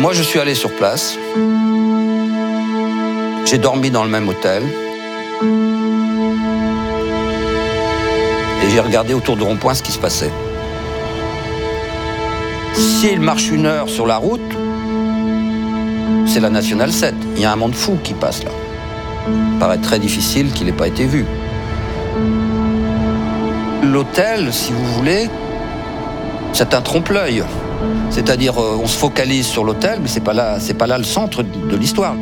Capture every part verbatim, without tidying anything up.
Moi, je suis allé sur place. J'ai dormi dans le même hôtel. Et j'ai regardé autour de Rond-Point ce qui se passait. S'il marche une heure sur la route, c'est la Nationale sept. Il y a un monde fou qui passe là. Il paraît très difficile qu'il n'ait pas été vu. L'hôtel, si vous voulez, c'est un trompe-l'œil. C'est-à-dire, on se focalise sur l'hôtel, mais c'est pas là, c'est pas là le centre de l'histoire.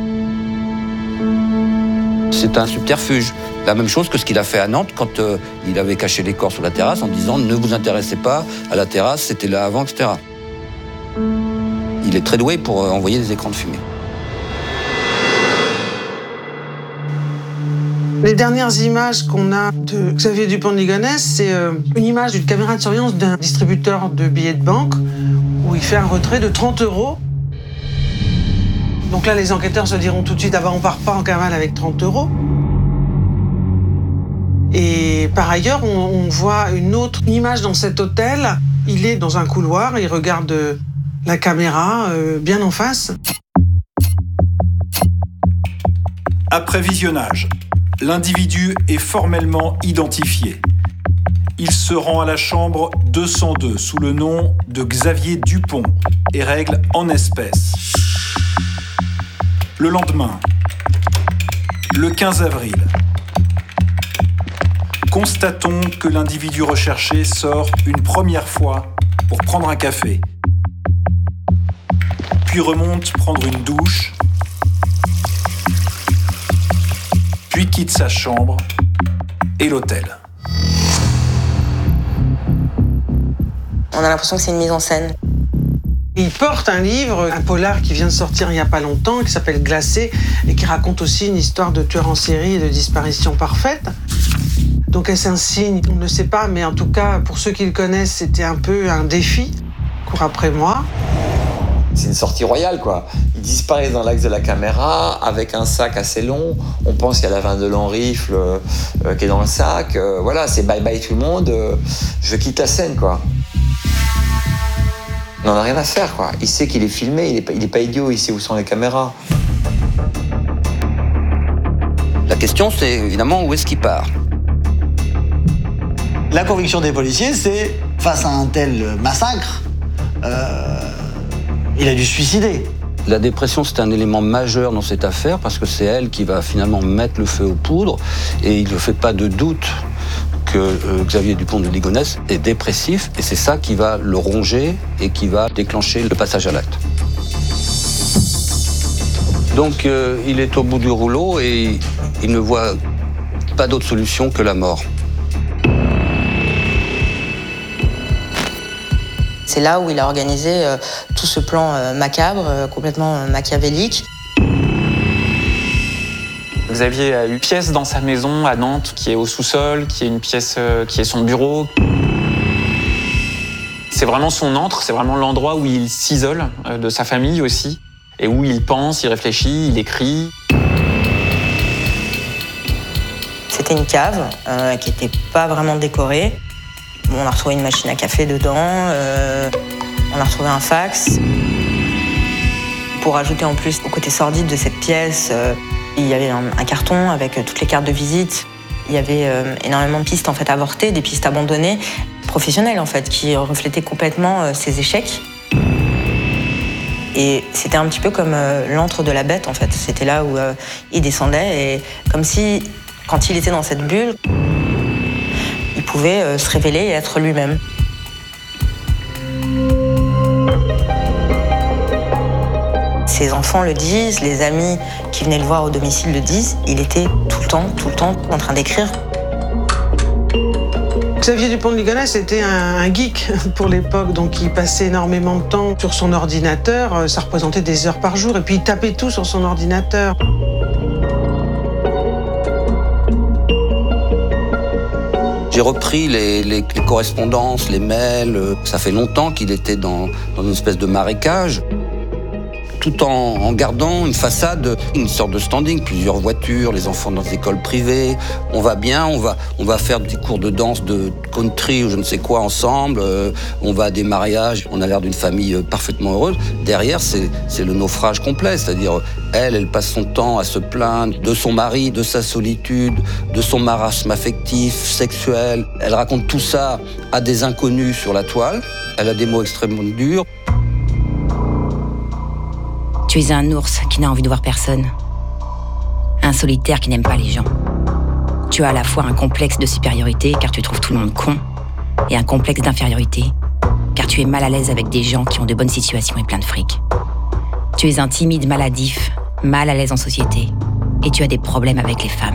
C'est un subterfuge. La même chose que ce qu'il a fait à Nantes quand euh, il avait caché les corps sur la terrasse en disant « Ne vous intéressez pas à la terrasse, c'était là avant, et cetera » Il est très doué pour euh, envoyer des écrans de fumée. Les dernières images qu'on a de Xavier Dupont de Ligonnès, c'est euh, une image d'une caméra de surveillance d'un distributeur de billets de banque où il fait un retrait de trente euros. Donc là, les enquêteurs se diront tout de suite « Ah ben, on part pas en cavale avec trente euros ». Et par ailleurs, on, on voit une autre image dans cet hôtel. Il est dans un couloir, il regarde la caméra euh, bien en face. Après visionnage, l'individu est formellement identifié. Il se rend à la chambre deux cent deux sous le nom de Xavier Dupont et règle en espèces. Le lendemain, le quinze avril, constatons que l'individu recherché sort une première fois pour prendre un café, puis remonte prendre une douche, puis quitte sa chambre et l'hôtel. On a l'impression que c'est une mise en scène. Il porte un livre, un polar qui vient de sortir il n'y a pas longtemps, qui s'appelle Glacé, et qui raconte aussi une histoire de tueur en série et de disparition parfaite. Donc est-ce un signe? On ne sait pas, mais en tout cas, pour ceux qui le connaissent, c'était un peu un défi. Cours après moi. C'est une sortie royale, quoi. Il disparaît dans l'axe de la caméra avec un sac assez long. On pense qu'il y a la vingt-deux long rifle euh, qui est dans le sac. Euh, voilà, c'est bye bye tout le monde. Euh, je quitte la scène, quoi. Il n'en a rien à faire, quoi. Il sait qu'il est filmé, il n'est pas, il est pas idiot, il sait où sont les caméras. La question, c'est évidemment où est-ce qu'il part. La conviction des policiers, c'est, face à un tel massacre, euh, il a dû se suicider. La dépression, c'est un élément majeur dans cette affaire parce que c'est elle qui va finalement mettre le feu aux poudres et il ne fait pas de doute que euh, Xavier Dupont de Ligonnès est dépressif et c'est ça qui va le ronger et qui va déclencher le passage à l'acte. Donc euh, il est au bout du rouleau et il ne voit pas d'autre solution que la mort. C'est là où il a organisé euh, tout ce plan euh, macabre, euh, complètement euh, machiavélique. Xavier a une pièce dans sa maison à Nantes qui est au sous-sol, qui est une pièce euh, qui est son bureau. C'est vraiment son antre, c'est vraiment l'endroit où il s'isole euh, de sa famille aussi, et où il pense, il réfléchit, il écrit. C'était une cave euh, qui n'était pas vraiment décorée. Bon, on a retrouvé une machine à café dedans, euh, on a retrouvé un fax. Pour ajouter en plus au côté sordide de cette pièce, euh, il y avait un, un carton avec toutes les cartes de visite. Il y avait euh, énormément de pistes en fait avortées, des pistes abandonnées, professionnelles en fait, qui reflétaient complètement euh, ses échecs. Et c'était un petit peu comme euh, l'antre de la bête en fait. C'était là où euh, il descendait et comme si, quand il était dans cette bulle, il pouvait euh, se révéler et être lui-même. Ses enfants le disent, les amis qui venaient le voir au domicile le disent, il était tout le temps, tout le temps en train d'écrire. Xavier Dupont de Ligonnès était un, un geek pour l'époque, donc il passait énormément de temps sur son ordinateur, ça représentait des heures par jour, et puis il tapait tout sur son ordinateur. J'ai repris les, les, les correspondances, les mails. Ça fait longtemps qu'il était dans, dans une espèce de marécage. tout en, en gardant une façade, une sorte de standing, plusieurs voitures, les enfants dans des écoles privées. On va bien, on va, on va faire des cours de danse, de country ou je ne sais quoi ensemble. Euh, on va à des mariages, on a l'air d'une famille euh, parfaitement heureuse. Derrière, c'est, c'est le naufrage complet, c'est-à-dire elle, elle passe son temps à se plaindre de son mari, de sa solitude, de son marasme affectif, sexuel. Elle raconte tout ça à des inconnus sur la toile. Elle a des mots extrêmement durs. Tu es un ours qui n'a envie de voir personne. Un solitaire qui n'aime pas les gens. Tu as à la fois un complexe de supériorité car tu trouves tout le monde con et un complexe d'infériorité car tu es mal à l'aise avec des gens qui ont de bonnes situations et plein de fric. Tu es un timide maladif, mal à l'aise en société et tu as des problèmes avec les femmes.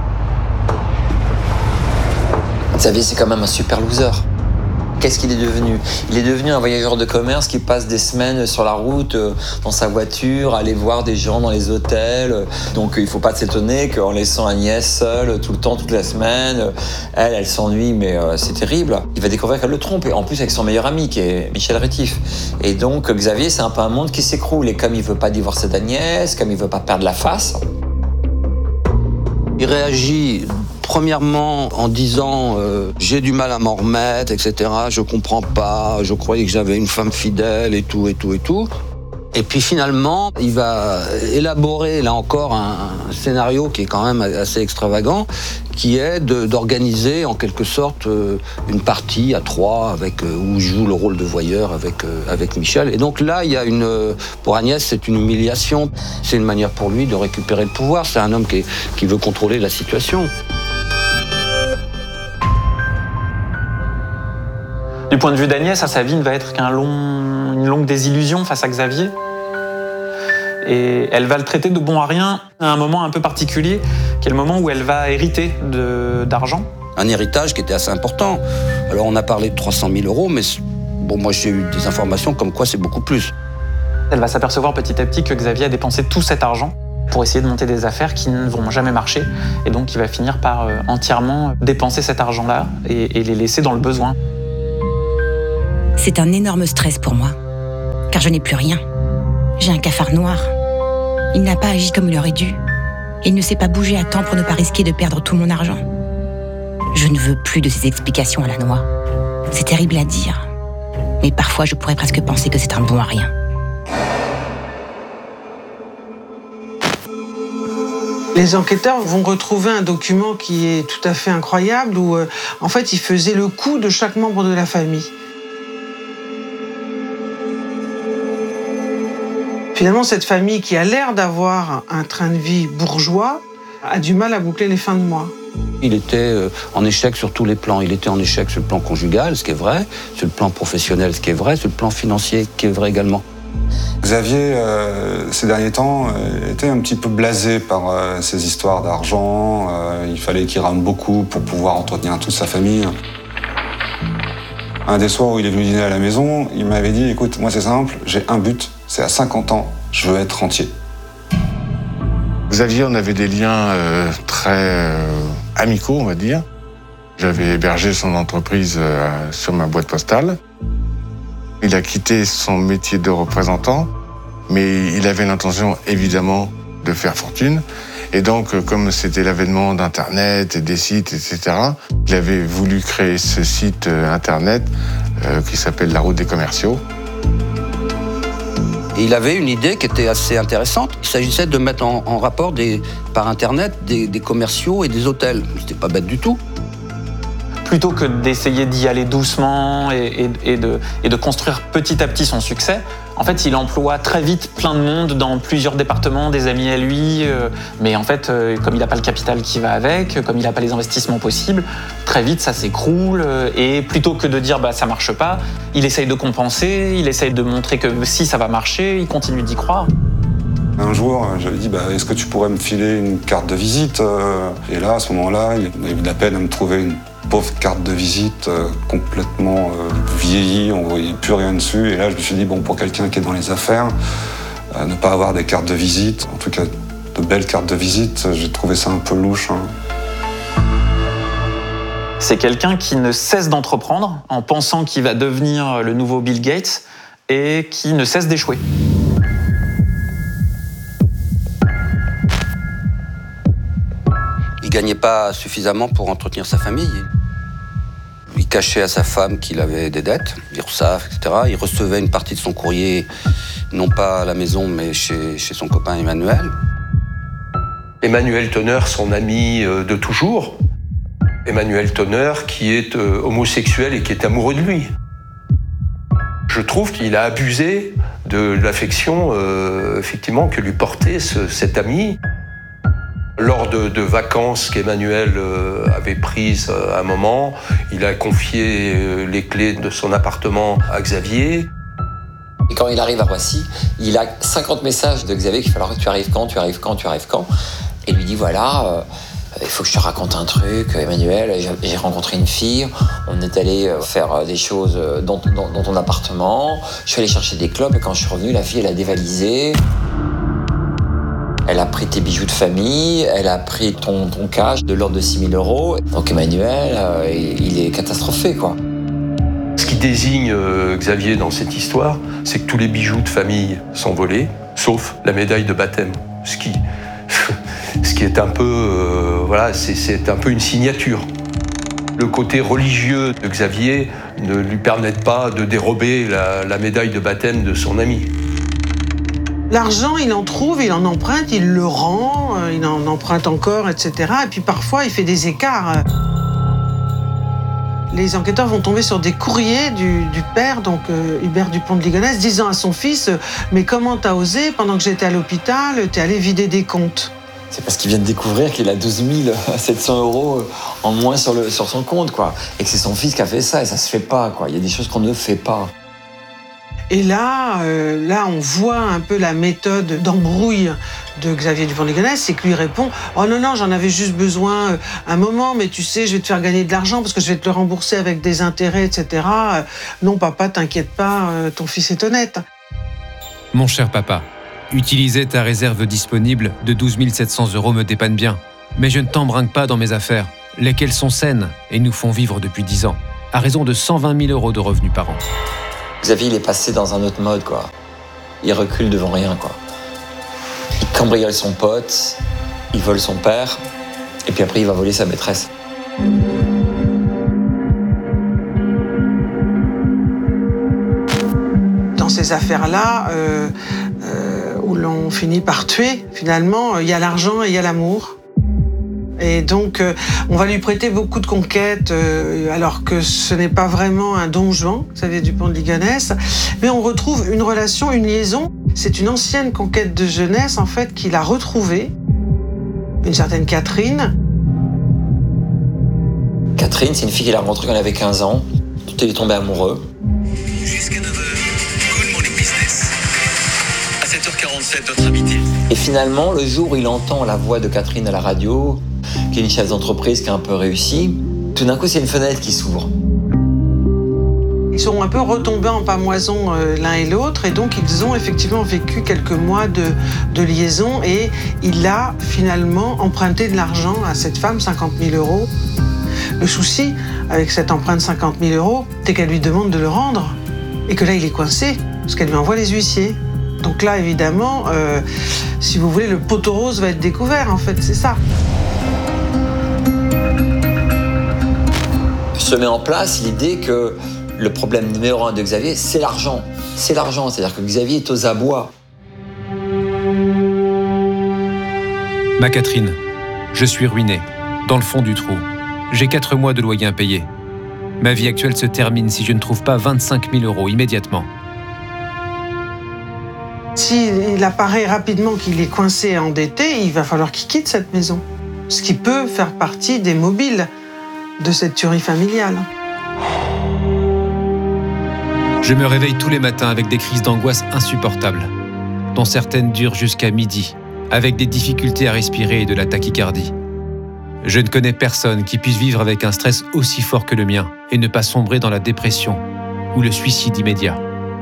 Xavier, c'est quand même un super loser. Qu'est-ce qu'il est devenu ? Il est devenu un voyageur de commerce qui passe des semaines sur la route, dans sa voiture, à aller voir des gens dans les hôtels. Donc il ne faut pas s'étonner qu'en laissant Agnès seule tout le temps, toute la semaine, elle, elle s'ennuie, mais euh, c'est terrible. Il va découvrir qu'elle le trompe, et en plus avec son meilleur ami, qui est Michel Rétif. Et donc Xavier, c'est un peu un monde qui s'écroule. Et comme il ne veut pas divorcer d'Agnès, comme il ne veut pas perdre la face... Il réagit premièrement en disant euh, j'ai du mal à m'en remettre, et cetera. Je comprends pas, je croyais que j'avais une femme fidèle et tout, et tout, et tout. Et puis finalement, il va élaborer, là encore, un, un scénario qui est quand même assez extravagant, qui est de, d'organiser en quelque sorte euh, une partie à trois avec, euh, où il joue le rôle de voyeur avec, euh, avec Michel. Et donc là, il y a une, pour Agnès, c'est une humiliation. C'est une manière pour lui de récupérer le pouvoir. C'est un homme qui, est, qui veut contrôler la situation. Du point de vue d'Agnès, sa vie ne va être qu'un long, une longue désillusion face à Xavier. Et elle va le traiter de bon à rien à un moment un peu particulier, qui est le moment où elle va hériter de, d'argent. Un héritage qui était assez important. Alors on a parlé de trois cent mille euros, mais bon, moi j'ai eu des informations comme quoi c'est beaucoup plus. Elle va s'apercevoir petit à petit que Xavier a dépensé tout cet argent pour essayer de monter des affaires qui ne vont jamais marcher. Et donc il va finir par euh, entièrement dépenser cet argent-là et, et les laisser dans le besoin. C'est un énorme stress pour moi, car je n'ai plus rien. J'ai un cafard noir. Il n'a pas agi comme il aurait dû. Il ne s'est pas bougé à temps pour ne pas risquer de perdre tout mon argent. Je ne veux plus de ces explications à la noix. C'est terrible à dire, mais parfois je pourrais presque penser que c'est un bon à rien. Les enquêteurs vont retrouver un document qui est tout à fait incroyable où, euh, en fait, il faisait le coût de chaque membre de la famille. Finalement, cette famille qui a l'air d'avoir un train de vie bourgeois a du mal à boucler les fins de mois. Il était en échec sur tous les plans. Il était en échec sur le plan conjugal, ce qui est vrai, sur le plan professionnel, ce qui est vrai, sur le plan financier, ce qui est vrai également. Xavier, euh, ces derniers temps, euh, était un petit peu blasé par euh, ces histoires d'argent. Euh, il fallait qu'il rame beaucoup pour pouvoir entretenir toute sa famille. Un des soirs où il est venu dîner à la maison, il m'avait dit « Écoute, moi c'est simple, j'ai un but, c'est à cinquante ans, je veux être rentier. » Xavier, on avait des liens euh, très euh, amicaux, on va dire. J'avais hébergé son entreprise euh, sur ma boîte postale. Il a quitté son métier de représentant, mais il avait l'intention, évidemment, de faire fortune. Et donc, euh, comme c'était l'avènement d'Internet, et des sites, et cetera, il avait voulu créer ce site euh, Internet euh, qui s'appelle La Route des Commerciaux. Et il avait une idée qui était assez intéressante. Il s'agissait de mettre en, en rapport des, par Internet des, des commerciaux et des hôtels. C'était pas bête du tout. Plutôt que d'essayer d'y aller doucement et, et, et, de, et de construire petit à petit son succès, en fait, il emploie très vite plein de monde dans plusieurs départements, des amis à lui. Euh, mais en fait, euh, comme il n'a pas le capital qui va avec, comme il n'a pas les investissements possibles, très vite, ça s'écroule. Euh, et plutôt que de dire bah, « ça marche pas », il essaye de compenser, il essaye de montrer que si ça va marcher, il continue d'y croire. Un jour, j'avais dit bah, « Est-ce que tu pourrais me filer une carte de visite ?» Et là, à ce moment-là, il a eu de la peine à me trouver une pauvre carte de visite euh, complètement euh, vieillie, on ne voyait plus rien dessus. Et là, je me suis dit, bon, pour quelqu'un qui est dans les affaires, euh, ne pas avoir des cartes de visite, en tout cas de belles cartes de visite, j'ai trouvé ça un peu louche. Hein. C'est quelqu'un qui ne cesse d'entreprendre en pensant qu'il va devenir le nouveau Bill Gates et qui ne cesse d'échouer. Il gagnait pas suffisamment pour entretenir sa famille. Il cachait à sa femme qu'il avait des dettes, l'URSSAF, et cetera. Il recevait une partie de son courrier, non pas à la maison, mais chez, chez son copain Emmanuel. Emmanuel Tonnerre, son ami de toujours. Emmanuel Tonnerre qui est euh, homosexuel et qui est amoureux de lui. Je trouve qu'il a abusé de l'affection euh, effectivement que lui portait ce, cet ami. Lors de, de vacances qu'Emmanuel euh, avait prises euh, à un moment, il a confié euh, les clés de son appartement à Xavier. Et quand il arrive à Roissy, il a cinquante messages de Xavier qu'il falloir que tu arrives quand, tu arrives quand, tu arrives quand. Et lui dit voilà, euh, il faut que je te raconte un truc, Emmanuel, j'ai rencontré une fille, on est allé faire des choses dans, dans, dans ton appartement, je suis allé chercher des clopes et quand je suis revenu, la fille elle a dévalisé. Elle a pris tes bijoux de famille, elle a pris ton, ton cash de l'ordre de six mille euros. Donc Emmanuel, euh, il est catastrophé, quoi. Ce qui désigne euh, Xavier dans cette histoire, c'est que tous les bijoux de famille sont volés, sauf la médaille de baptême. Ce qui, ce qui est un peu, euh, voilà, c'est, c'est un peu une signature. Le côté religieux de Xavier ne lui permet pas de dérober la, la médaille de baptême de son ami. L'argent, il en trouve, il en emprunte, il le rend, il en emprunte encore, et cetera. Et puis parfois, il fait des écarts. Les enquêteurs vont tomber sur des courriers du, du père, donc euh, Hubert Dupont de Ligonnès, disant à son fils « Mais comment t'as osé, pendant que j'étais à l'hôpital, t'es allé vider des comptes ?» C'est parce qu'il vient de découvrir qu'il a douze mille sept cents euros en moins sur, le, sur son compte, quoi. Et que c'est son fils qui a fait ça, et ça se fait pas, quoi. Il y a des choses qu'on ne fait pas. Et là, euh, là, on voit un peu la méthode d'embrouille de Xavier Dupont de Ligonnès, c'est que lui répond « Oh non, non, j'en avais juste besoin un moment, mais tu sais, je vais te faire gagner de l'argent parce que je vais te le rembourser avec des intérêts, et cetera. Non, papa, t'inquiète pas, ton fils est honnête. » Mon cher papa, utiliser ta réserve disponible de douze mille sept cents euros me dépanne bien. Mais je ne t'embrinque pas dans mes affaires, lesquelles sont saines et nous font vivre depuis dix ans, à raison de cent vingt mille euros de revenus par an. Xavier, il est passé dans un autre mode, quoi. Il recule devant rien, quoi. Il cambriole son pote, il vole son père, et puis après, il va voler sa maîtresse. Dans ces affaires-là, euh, euh, où l'on finit par tuer, finalement, il y a l'argent et il y a l'amour. Et donc, euh, on va lui prêter beaucoup de conquêtes, euh, alors que ce n'est pas vraiment un don Juan, Xavier Dupont de Ligonnès. Mais on retrouve une relation, une liaison. C'est une ancienne conquête de jeunesse, en fait, qu'il a retrouvée. Une certaine Catherine. Catherine, c'est une fille qu'il a rencontrée quand elle avait quinze ans. Tout il est tombé amoureux. Jusqu'à neuf heures, Good Morning Business. À sept heures quarante-sept, notre invité. Et finalement, le jour où il entend la voix de Catherine à la radio, qui est une chef d'entreprise qui a un peu réussi, tout d'un coup, c'est une fenêtre qui s'ouvre. Ils sont un peu retombés en pamoison euh, l'un et l'autre, et donc ils ont effectivement vécu quelques mois de, de liaison, et il a finalement emprunté de l'argent à cette femme, cinquante mille euros. Le souci avec cette empreinte de cinquante mille euros, c'est qu'elle lui demande de le rendre, et que là, il est coincé, parce qu'elle lui envoie les huissiers. Donc là, évidemment, euh, si vous voulez, le poteau rose va être découvert, en fait, c'est ça. Se met en place l'idée que le problème numéro un de Xavier, c'est l'argent. C'est l'argent, c'est-à-dire que Xavier est aux abois. Ma Catherine, je suis ruiné, dans le fond du trou. J'ai quatre mois de loyer impayé. Ma vie actuelle se termine si je ne trouve pas vingt-cinq mille euros immédiatement. S'il apparaît rapidement qu'il est coincé et endetté, il va falloir qu'il quitte cette maison. Ce qui peut faire partie des mobiles de cette tuerie familiale. Je me réveille tous les matins avec des crises d'angoisse insupportables, dont certaines durent jusqu'à midi, avec des difficultés à respirer et de la tachycardie. Je ne connais personne qui puisse vivre avec un stress aussi fort que le mien et ne pas sombrer dans la dépression ou le suicide immédiat.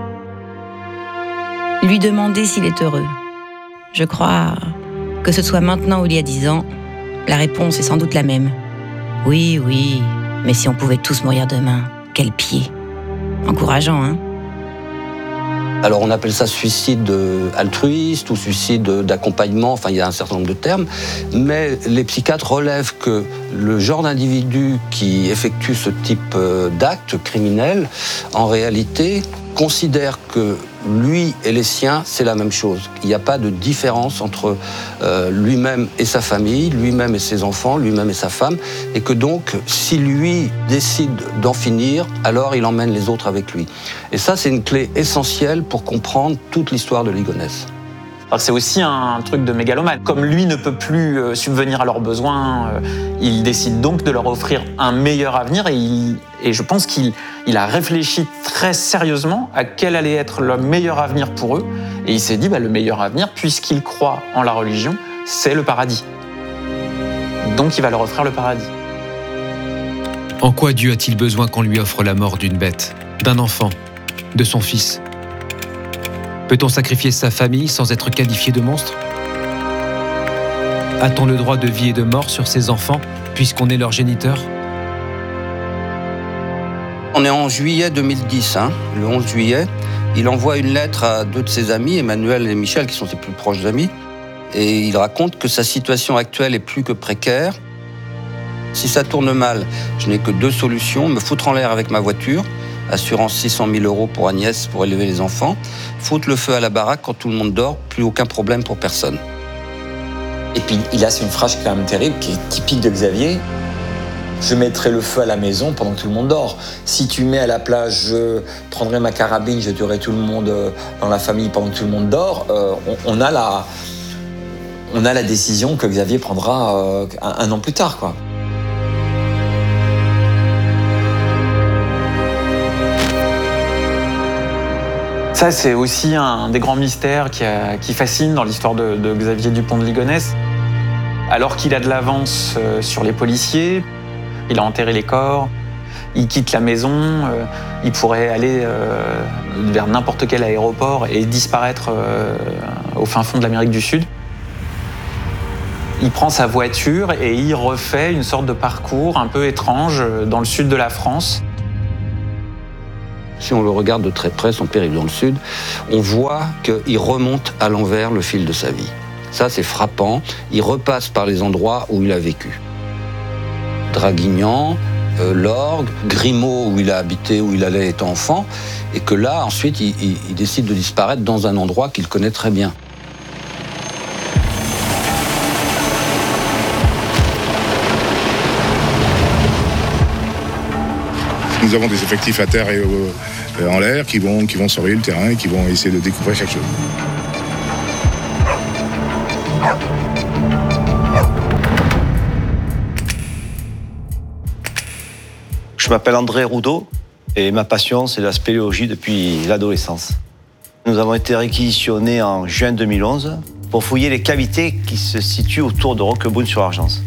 Lui demander s'il est heureux. Je crois que ce soit maintenant ou il y a dix ans, la réponse est sans doute la même. Oui, oui, mais si on pouvait tous mourir demain, quel pied. Encourageant, hein ? Alors on appelle ça suicide altruiste ou suicide d'accompagnement, enfin il y a un certain nombre de termes, mais les psychiatres relèvent que le genre d'individu qui effectue ce type d'acte criminel, en réalité, considère que lui et les siens, c'est la même chose. Il n'y a pas de différence entre euh, lui-même et sa famille, lui-même et ses enfants, lui-même et sa femme, et que donc, si lui décide d'en finir, alors il emmène les autres avec lui. Et ça, c'est une clé essentielle pour comprendre toute l'histoire de Ligonnès. Alors c'est aussi un truc de mégalomane. Comme lui ne peut plus euh, subvenir à leurs besoins, euh, il décide donc de leur offrir un meilleur avenir et, il, et je pense qu'il il a réfléchi très sérieusement à quel allait être le meilleur avenir pour eux. Et il s'est dit, bah, le meilleur avenir, puisqu'il croit en la religion, c'est le paradis. Donc il va leur offrir le paradis. En quoi Dieu a-t-il besoin qu'on lui offre la mort d'une bête, d'un enfant, de son fils ? Peut-on sacrifier sa famille sans être qualifié de monstre ? A-t-on le droit de vie et de mort sur ses enfants, puisqu'on est leur géniteur ? On est en juillet deux mille dix, hein, le onze juillet. Il envoie une lettre à deux de ses amis, Emmanuel et Michel, qui sont ses plus proches amis, et il raconte que sa situation actuelle est plus que précaire. Si ça tourne mal, je n'ai que deux solutions, me foutre en l'air avec ma voiture, assurance six cent mille euros pour Agnès pour élever les enfants, foutre le feu à la baraque quand tout le monde dort, plus aucun problème pour personne. Et puis il a une phrase quand même terrible qui est typique de Xavier. Je mettrai le feu à la maison pendant que tout le monde dort. Si tu mets à la plage, je prendrai ma carabine, je tuerai tout le monde dans la famille pendant que tout le monde dort, euh, on, on, a la, on a la décision que Xavier prendra euh, un, un an plus tard, quoi. Ça, c'est aussi un des grands mystères qui, a, qui fascine dans l'histoire de, de Xavier Dupont de Ligonnès. Alors qu'il a de l'avance sur les policiers, il a enterré les corps, il quitte la maison, euh, il pourrait aller euh, vers n'importe quel aéroport et disparaître euh, au fin fond de l'Amérique du Sud. Il prend sa voiture et il refait une sorte de parcours un peu étrange dans le sud de la France. Si on le regarde de très près, son périple dans le sud, on voit qu'il remonte à l'envers le fil de sa vie. Ça, c'est frappant. Il repasse par les endroits où il a vécu. Draguignan, euh, l'Orgue, Grimaud, où il a habité, où il allait étant enfant, et que là, ensuite, il, il, il décide de disparaître dans un endroit qu'il connaît très bien. Nous avons des effectifs à terre et euh, en l'air qui vont, qui vont surveiller le terrain et qui vont essayer de découvrir chaque chose. Je m'appelle André Roudot et ma passion, c'est la spéléologie depuis l'adolescence. Nous avons été réquisitionnés en juin deux mille onze pour fouiller les cavités qui se situent autour de Roquebrune-sur-Argence.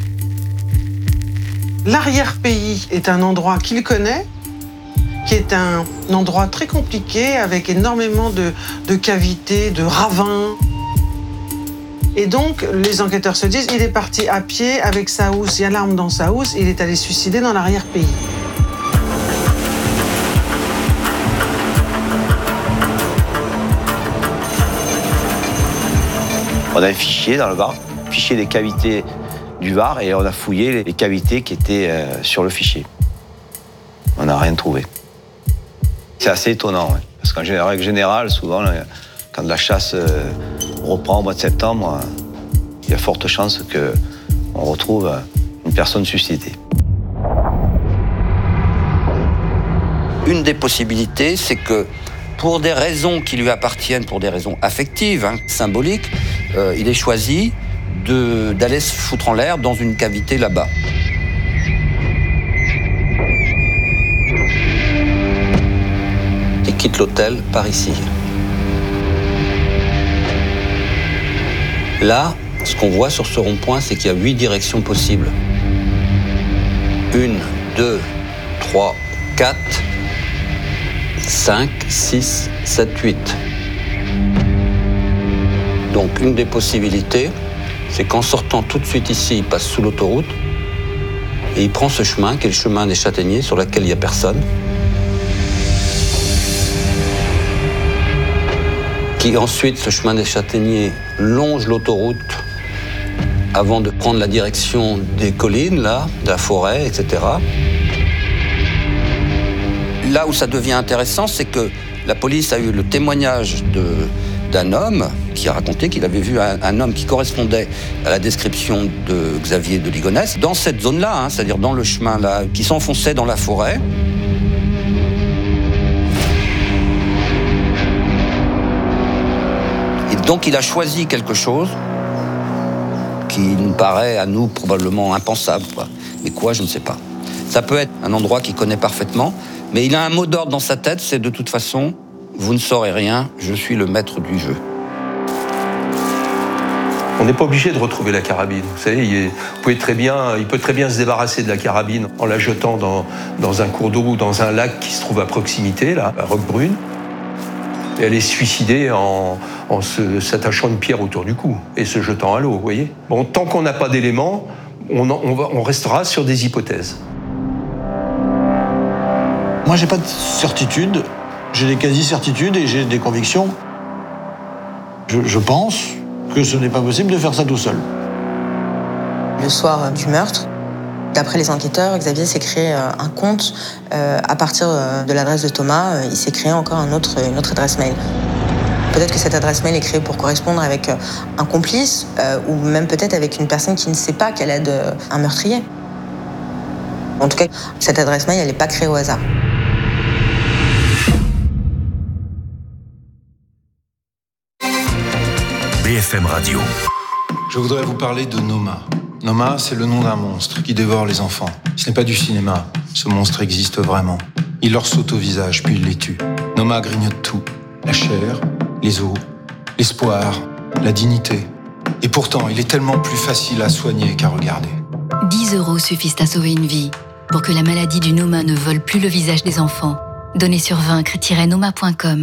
L'arrière-pays est un endroit qu'il connaît, qui est un endroit très compliqué, avec énormément de, de cavités, de ravins. Et donc, les enquêteurs se disent, il est parti à pied avec sa housse, il y a l'arme dans sa housse, il est allé se suicider dans l'arrière-pays. On a un fichier dans le Var, fichier des cavités du Var, et on a fouillé les cavités qui étaient euh, sur le fichier. On n'a rien trouvé. C'est assez étonnant, ouais, parce qu'en règle générale, souvent, quand la chasse euh, reprend au mois de septembre, il y a forte chance qu'on retrouve une personne suicidée. Une des possibilités, c'est que pour des raisons qui lui appartiennent, pour des raisons affectives, hein, symboliques, euh, il ait choisi de, d'aller se foutre en l'air dans une cavité là-bas. Il quitte l'hôtel par ici. Là, ce qu'on voit sur ce rond-point, c'est qu'il y a huit directions possibles. Une, deux, trois, quatre, cinq, six, sept, huit. Donc une des possibilités, c'est qu'en sortant tout de suite ici, il passe sous l'autoroute et il prend ce chemin, qui est le chemin des Châtaigniers, sur lequel il n'y a personne. qui ensuite, ce chemin des Châtaigniers, longe l'autoroute avant de prendre la direction des collines, là, de la forêt, et cetera. Là où ça devient intéressant, c'est que la police a eu le témoignage de, d'un homme qui a raconté qu'il avait vu un, un homme qui correspondait à la description de Xavier de Ligonnès dans cette zone-là, hein, c'est-à-dire dans le chemin là, qui s'enfonçait dans la forêt. Et donc il a choisi quelque chose qui nous paraît à nous probablement impensable, quoi. Mais quoi, je ne sais pas. Ça peut être un endroit qu'il connaît parfaitement, mais il a un mot d'ordre dans sa tête, c'est de toute façon, vous ne saurez rien, je suis le maître du jeu. On n'est pas obligé de retrouver la carabine. Vous savez, il, est, vous pouvez très bien, il peut très bien se débarrasser de la carabine en la jetant dans, dans un cours d'eau ou dans un lac qui se trouve à proximité, là, à Roquebrune. Et elle est suicidée en, en se, s'attachant une pierre autour du cou et se jetant à l'eau, vous voyez. Bon, tant qu'on n'a pas d'éléments, on, on, va, on restera sur des hypothèses. Moi, j'ai pas de certitude. J'ai des quasi-certitudes et j'ai des convictions. Je, je pense que ce n'est pas possible de faire ça tout seul. Le soir du meurtre, d'après les enquêteurs, Xavier s'est créé un compte. Euh, à partir de l'adresse de Thomas, il s'est créé encore un autre, une autre adresse mail. Peut-être que cette adresse mail est créée pour correspondre avec un complice euh, ou même peut-être avec une personne qui ne sait pas qu'elle aide un meurtrier. En tout cas, cette adresse mail, elle n'est pas créée au hasard. B F M Radio. Je voudrais vous parler de Noma. Noma, c'est le nom d'un monstre qui dévore les enfants. Ce n'est pas du cinéma. Ce monstre existe vraiment. Il leur saute au visage, puis il les tue. Noma grignote tout. La chair, les os, l'espoir, la dignité. Et pourtant, il est tellement plus facile à soigner qu'à regarder. dix euros suffisent à sauver une vie. Pour que la maladie du Noma ne vole plus le visage des enfants. Donnez sur vaincre tiret noma point com.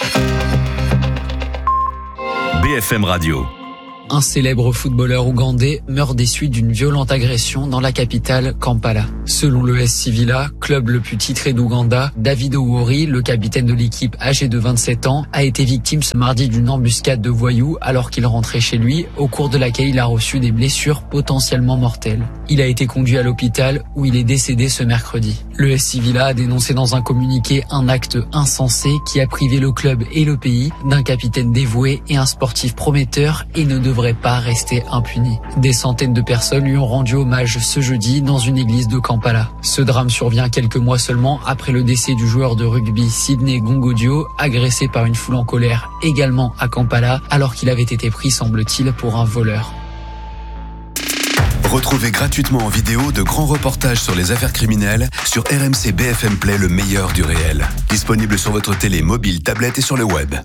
B F M Radio. Un célèbre footballeur ougandais meurt des suites d'une violente agression dans la capitale, Kampala. Selon le S C Villa, club le plus titré d'Ouganda, David Owori, le capitaine de l'équipe âgé de vingt-sept ans, a été victime ce mardi d'une embuscade de voyous alors qu'il rentrait chez lui, au cours de laquelle il a reçu des blessures potentiellement mortelles. Il a été conduit à l'hôpital où il est décédé ce mercredi. Le S C Villa a dénoncé dans un communiqué un acte insensé qui a privé le club et le pays d'un capitaine dévoué et un sportif prometteur et ne devrait pas rester impuni. Des centaines de personnes lui ont rendu hommage ce jeudi dans une église de Kampala. Ce drame survient quelques mois seulement après le décès du joueur de rugby Sydney Gongodio, agressé par une foule en colère également à Kampala alors qu'il avait été pris, semble-t-il, pour un voleur. Retrouvez gratuitement en vidéo de grands reportages sur les affaires criminelles sur R M C B F M Play, le meilleur du réel. Disponible sur votre télé, mobile, tablette et sur le web.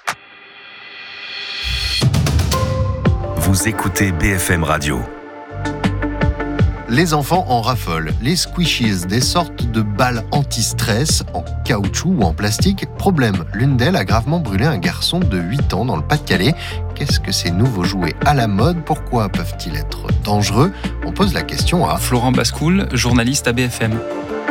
Vous écoutez B F M Radio. Les enfants en raffolent. Les squishies, des sortes de balles anti-stress en caoutchouc ou en plastique. Problème, l'une d'elles a gravement brûlé un garçon de huit ans dans le Pas-de-Calais. Qu'est-ce que ces nouveaux jouets à la mode? Pourquoi peuvent-ils être dangereux? On pose la question à Florent Bascoul, journaliste à B F M.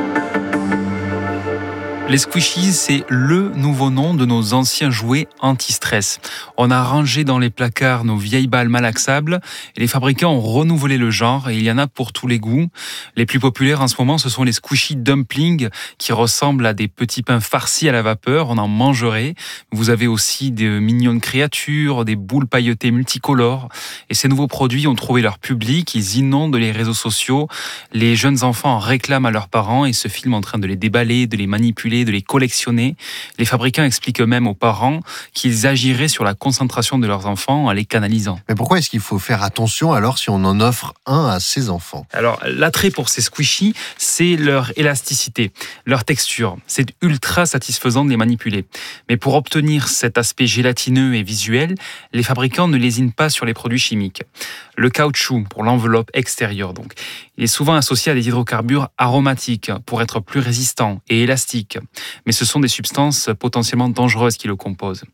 Les squishies, c'est le nouveau nom de nos anciens jouets anti-stress. On a rangé dans les placards nos vieilles balles malaxables et les fabricants ont renouvelé le genre et il y en a pour tous les goûts. Les plus populaires en ce moment, ce sont les squishy dumplings qui ressemblent à des petits pains farcis à la vapeur. On en mangerait. Vous avez aussi de mignonnes créatures, des boules pailletées multicolores. Et ces nouveaux produits ont trouvé leur public. Ils inondent les réseaux sociaux. Les jeunes enfants en réclament à leurs parents et se filment en train de les déballer, de les manipuler, de les collectionner. Les fabricants expliquent même aux parents qu'ils agiraient sur la concentration de leurs enfants en les canalisant. Mais pourquoi est-ce qu'il faut faire attention alors si on en offre un à ses enfants? Alors, l'attrait pour ces squishies, c'est leur élasticité, leur texture. C'est ultra satisfaisant de les manipuler. Mais pour obtenir cet aspect gélatineux et visuel, les fabricants ne lésinent pas sur les produits chimiques. Le caoutchouc, pour l'enveloppe extérieure donc, il est souvent associé à des hydrocarbures aromatiques pour être plus résistant et élastique. Mais ce sont des substances potentiellement dangereuses qui le composent.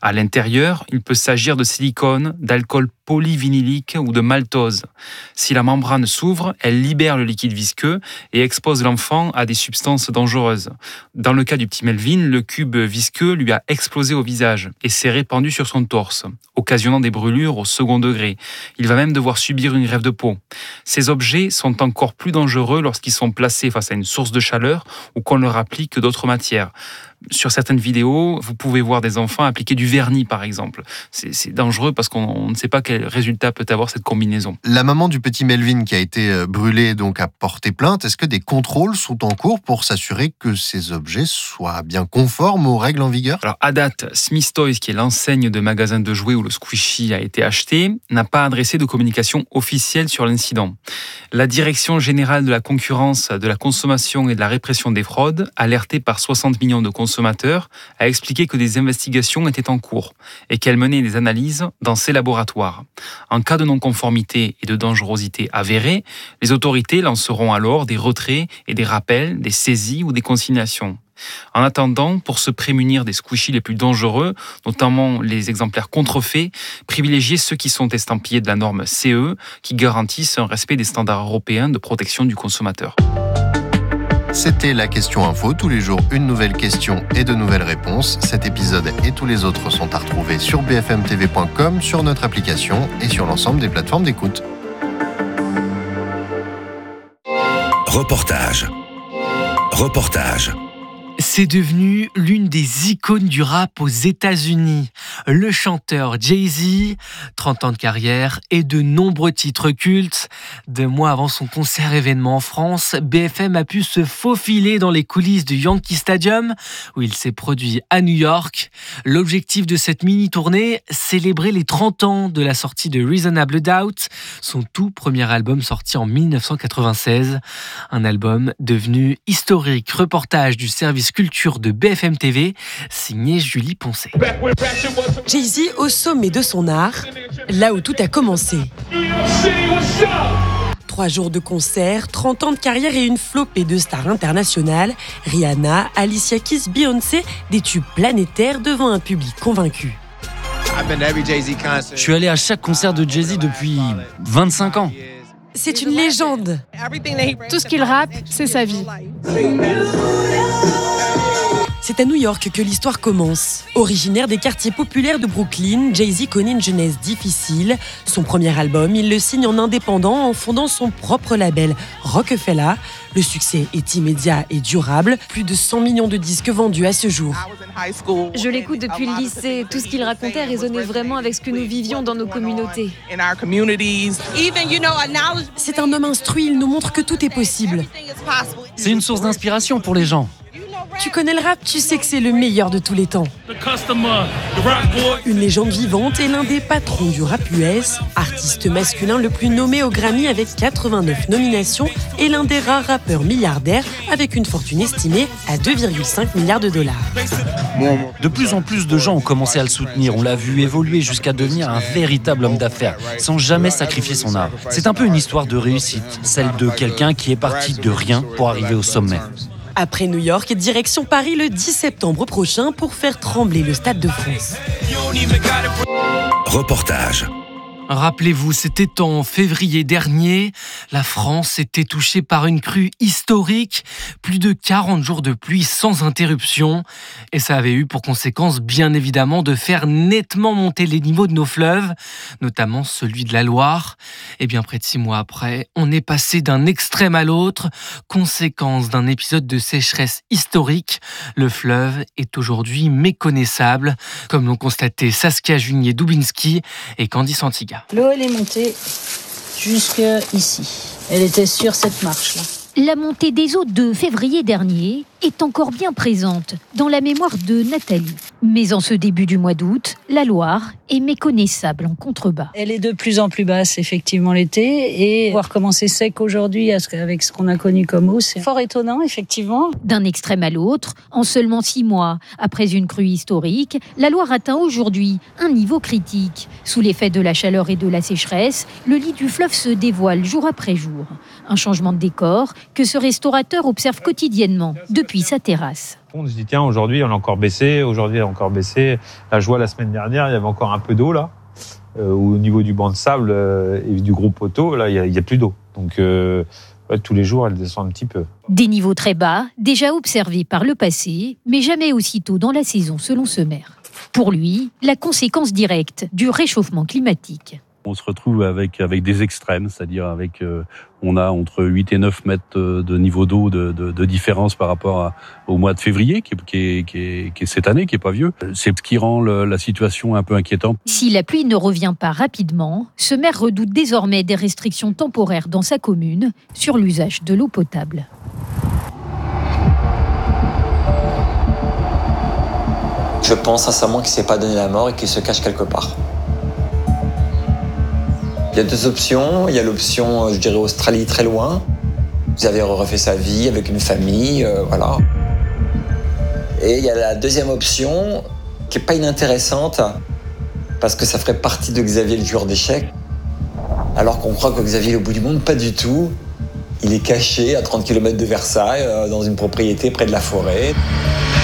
À l'intérieur, il peut s'agir de silicone, d'alcool polyvinylique ou de maltose. Si la membrane s'ouvre, elle libère le liquide visqueux et expose l'enfant à des substances dangereuses. Dans le cas du petit Melvin, le cube visqueux lui a explosé au visage et s'est répandu sur son torse, occasionnant des brûlures au second degré. Il va même devoir subir une greffe de peau. Ces objets sont encore plus dangereux lorsqu'ils sont placés face à une source de chaleur ou qu'on leur applique d'autres matières. Sur certaines vidéos, vous pouvez voir des enfants appliquer du vernis, par exemple. C'est, c'est dangereux parce qu'on on ne sait pas quel résultat peut avoir cette combinaison. La maman du petit Melvin qui a été brûlé donc a porté plainte. Est-ce que des contrôles sont en cours pour s'assurer que ces objets soient bien conformes aux règles en vigueur ? Alors, à date, Smith Toys, qui est l'enseigne de magasins de jouets où le squishy a été acheté, n'a pas adressé de communication officielle sur l'incident. La Direction générale de la concurrence, de la consommation et de la répression des fraudes, alertée par soixante millions de consommateurs, a expliqué que des investigations étaient en cours et qu'elle menait des analyses dans ses laboratoires. En cas de non-conformité et de dangerosité avérée, les autorités lanceront alors des retraits et des rappels, des saisies ou des consignations. En attendant, pour se prémunir des squishies les plus dangereux, notamment les exemplaires contrefaits, privilégiez ceux qui sont estampillés de la norme C E, qui garantissent un respect des standards européens de protection du consommateur. C'était la question info. Tous les jours, une nouvelle question et de nouvelles réponses. Cet épisode et tous les autres sont à retrouver sur b f m t v point com, sur notre application et sur l'ensemble des plateformes d'écoute. Reportage. Reportage. C'est devenu l'une des icônes du rap aux États-Unis. Le chanteur Jay-Z, trente ans de carrière et de nombreux titres cultes. Deux mois avant son concert événement en France, B F M a pu se faufiler dans les coulisses du Yankee Stadium, où il s'est produit à New York. L'objectif de cette mini-tournée, célébrer les trente ans de la sortie de Reasonable Doubt, son tout premier album sorti en dix-neuf cent quatre-vingt-seize. Un album devenu historique. Reportage du service culture de B F M T V, signé Julie Poncet. Jay-Z au sommet de son art, là où tout a commencé. Trois jours de concert, trente ans de carrière et une flopée de stars internationales. Rihanna, Alicia Keys, Beyoncé, des tubes planétaires devant un public convaincu. Je suis allé à chaque concert de Jay-Z depuis vingt-cinq ans. C'est une légende. Tout ce qu'il rappe, c'est sa vie. C'est à New York que l'histoire commence. Originaire des quartiers populaires de Brooklyn, Jay-Z connaît une jeunesse difficile. Son premier album, il le signe en indépendant en fondant son propre label Roc-A-Fella. Le succès est immédiat et durable. Plus de cent millions de disques vendus à ce jour. Je l'écoute depuis le lycée. Tout ce qu'il racontait résonnait vraiment avec ce que nous vivions dans nos communautés. C'est un homme instruit, il nous montre que tout est possible. C'est une source d'inspiration pour les gens. Tu connais le rap, tu sais que c'est le meilleur de tous les temps. Une légende vivante et l'un des patrons du rap U S, artiste masculin le plus nommé au Grammy avec quatre-vingt-neuf nominations et l'un des rares rappeurs milliardaires avec une fortune estimée à deux virgule cinq milliards de dollars. De plus en plus de gens ont commencé à le soutenir. On l'a vu évoluer jusqu'à devenir un véritable homme d'affaires, sans jamais sacrifier son art. C'est un peu une histoire de réussite, celle de quelqu'un qui est parti de rien pour arriver au sommet. Après New York, direction Paris le dix septembre prochain pour faire trembler le Stade de France. Reportage. Rappelez-vous, c'était en février dernier. La France était touchée par une crue historique. Plus de quarante jours de pluie sans interruption. Et ça avait eu pour conséquence, bien évidemment, de faire nettement monter les niveaux de nos fleuves, notamment celui de la Loire. Et bien près de six mois après, on est passé d'un extrême à l'autre. Conséquence d'un épisode de sécheresse historique, le fleuve est aujourd'hui méconnaissable, comme l'ont constaté Saskia Junier-Dubinski et Candy Santiga. L'eau, elle est montée jusque ici. Elle était sur cette marche-là. La montée des eaux de février dernier est encore bien présente dans la mémoire de Nathalie. Mais en ce début du mois d'août, la Loire est méconnaissable en contrebas. Elle est de plus en plus basse, effectivement, l'été. Et voir comment c'est sec aujourd'hui avec ce qu'on a connu comme eau, c'est fort étonnant, effectivement. D'un extrême à l'autre, en seulement six mois, après une crue historique, la Loire atteint aujourd'hui un niveau critique. Sous l'effet de la chaleur et de la sécheresse, le lit du fleuve se dévoile jour après jour. Un changement de décor que ce restaurateur observe quotidiennement depuis sa terrasse. On se dit tiens, aujourd'hui on a encore baissé, aujourd'hui on a encore baissé. Là je vois la semaine dernière, il y avait encore un peu d'eau là. Euh, au niveau du banc de sable euh, et du gros poteau, là il n'y a, a plus d'eau. Donc euh, ouais, tous les jours elle descend un petit peu. Des niveaux très bas, déjà observés par le passé, mais jamais aussitôt dans la saison selon ce maire. Pour lui, la conséquence directe du réchauffement climatique. On se retrouve avec, avec des extrêmes, c'est-à-dire avec, euh, on a entre huit et neuf mètres de niveau d'eau de, de, de différence par rapport à, au mois de février, qui est, qui, est, qui, est, qui est cette année, qui est pas vieux. C'est ce qui rend le, la situation un peu inquiétante. Si la pluie ne revient pas rapidement, ce maire redoute désormais des restrictions temporaires dans sa commune sur l'usage de l'eau potable. Je pense sincèrement qu'il ne s'est pas donné la mort et qu'il se cache quelque part. Il y a deux options. Il y a l'option, je dirais, Australie, très loin. Xavier refait sa vie avec une famille, euh, voilà. Et il y a la deuxième option, qui n'est pas inintéressante, parce que ça ferait partie de Xavier, le joueur d'échecs. Alors qu'on croit que Xavier est au bout du monde, pas du tout. Il est caché à trente kilomètres de Versailles, euh, dans une propriété près de la forêt.